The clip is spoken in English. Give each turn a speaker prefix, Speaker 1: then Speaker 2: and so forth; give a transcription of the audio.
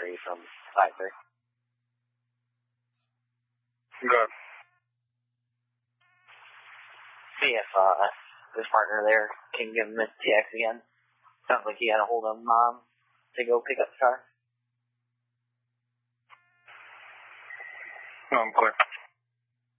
Speaker 1: 3 from 5-3.
Speaker 2: Good.
Speaker 1: See if his partner there can give him a TX again. Sounds like he had a hold of Mom to go pick up the car.
Speaker 2: No, I'm clear.